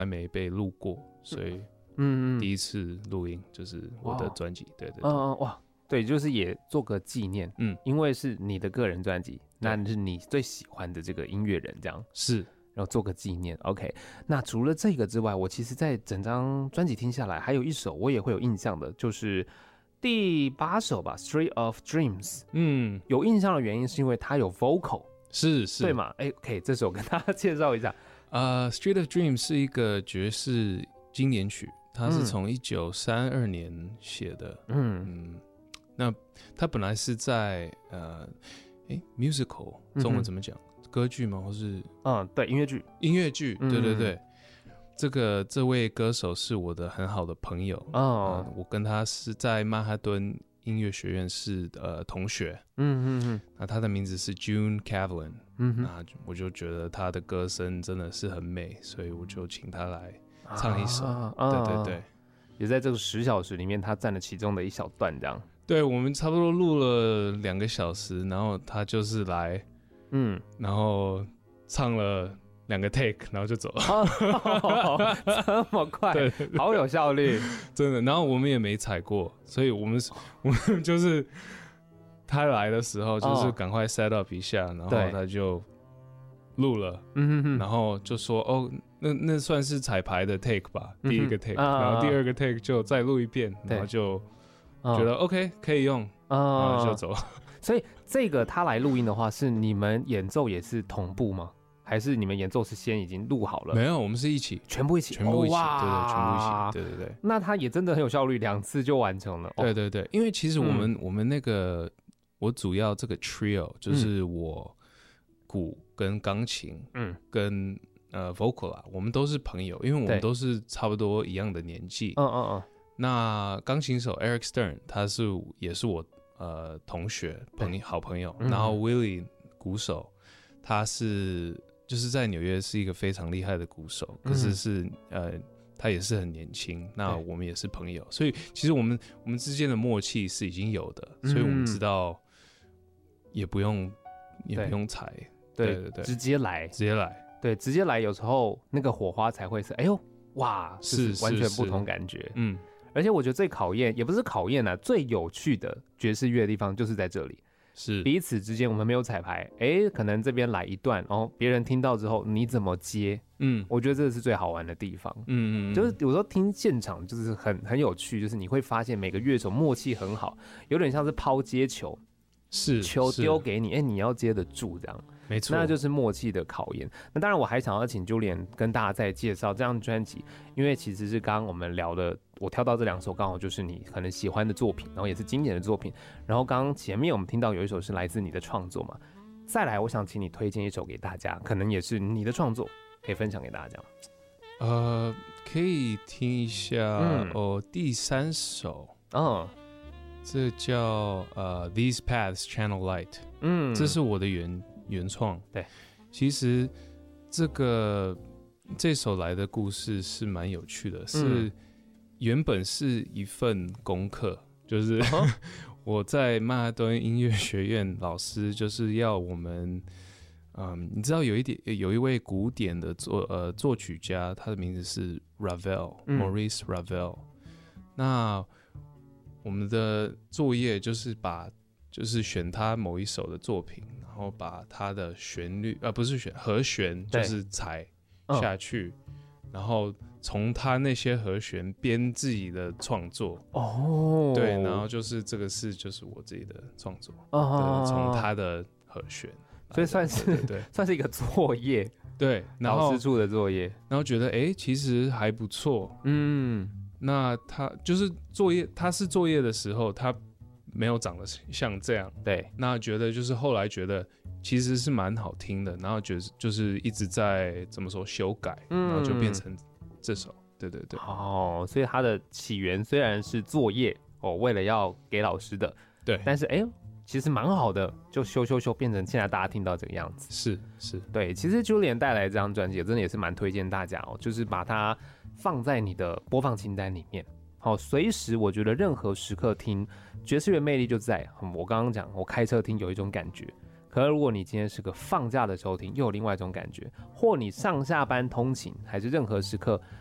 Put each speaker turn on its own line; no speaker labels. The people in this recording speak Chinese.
还没被录过，所以第一次录音就是我的专辑，对对对，
哇，对，就是也做个纪念，因为是你的个人专辑，那是你最喜欢的这个音乐人，这样
是，
然后做个纪念。OK， 那除了这个之外，我其实在整张专辑听下来，还有一首我也会有印象的，就是第8首吧，《Street of Dreams》。有印象的原因是因为它有 vocal， 是，对嘛？OK， 这首跟大家介绍一下。
Street of Dreams 是一个爵士经典曲，它是从1932年写的。那它本来是在musical 中文怎么讲？歌剧吗？或是
对，音乐剧，
对对对。这位歌手是我的很好的朋友，我跟他是在曼哈顿音乐学院是同学，那他的名字是 June Cavlin，那我就觉得他的歌声真的是很美，所以我就请他来唱一首，对对对，
也在这个10小时里面，他占了其中的一小段，这样。
对，我们差不多录了2个小时，然后他就是来，然后唱了2个 take， 然后就走了。
这么快，对，好有效率，
真的。然后我们也没踩过，所以我们就是他来的时候，就是赶快 set up 一下，然后他就录了，然后就说那算是彩排的 take 吧，第一个 take，然后第2个 take 就再录一遍，然后就觉得 OK 可以用，然后就走了。
所以这个他来录音的话，是你们演奏也是同步吗？还是你们演奏是先已经录好了？
没有，我们是一起，
全部一起，
对对，全部一起，对对对。
那他也真的很有效率，2次就完成了。
对对对，因为其实我们那个我主要这个 trio 就是我鼓跟钢琴，跟vocal 啦，我们都是朋友，因为我们都是差不多一样的年纪。那钢琴手 Eric Stern 他也是我同学好朋友，然后 Willie 鼓手他就是在纽约是一个非常厉害的鼓手，可是他也是很年轻，那我们也是朋友，所以其实我们之间的默契是已经有的，所以我们知道也不用踩，对对对，
直接来，对，直接来，有时候那个火花才会是，哎呦哇，是完全不同感觉，而且我觉得最考验也不是考验啊，最有趣的爵士乐的地方就是在这里。
是
彼此之间我们没有彩排，可能这边来一段，然后别人听到之后你怎么接？我觉得这是最好玩的地方。就是有时候听现场就是很有趣，就是你会发现每个乐手默契很好，有点像是抛接球，球丢给你，你要接得住这样。
没错，
那就是默契的考验。那当然，我还想要请Julian跟大家再介绍这张专辑，因为其实是刚刚我们聊的，我挑到这2首刚好就是你可能喜欢的作品，然后也是经典的作品。然后刚刚前面我们听到有一首是来自你的创作嘛，再来我想请你推荐一首给大家，可能也是你的创作，可以分享给大家吗？
可以听一下第3首，这叫These Paths Channel Light，这是我的原创。
对，
其实这首来的故事是蛮有趣的，是原本是一份功课，就是我在曼哈顿音乐学院老师就是要我们，你知道有一位古典的作曲家，他的名字是 Maurice Ravel，那我们的作业就是选他某一首的作品，然后把他的旋律不是和弦，就是踩下去，然后从他那些和弦编自己的创作。对，然后就是这个就是我自己的创作，从他的和弦，
所以算是一个作业，
对，
老师出的作业，
然后觉得其实还不错，那他就是他是作业的时候，他没有长得像这样，
对，
那就是后来觉得其实是蛮好听的，然后就是一直在怎么说修改，然后就变成这首，对对对。
所以它的起源虽然是作业为了要给老师的，
对，
但是其实蛮好的，就修变成现在大家听到这个样子，
是，
对。其实Julian带来这张专辑，真的也是蛮推荐大家就是把它放在你的播放清单里面。随时我觉得任何时刻听爵士乐魅力就在。我刚刚讲，我开车听有一种感觉， 可是如果你今天是个放假的收听，又有另外一种感觉，或你上下班通勤还是任何时刻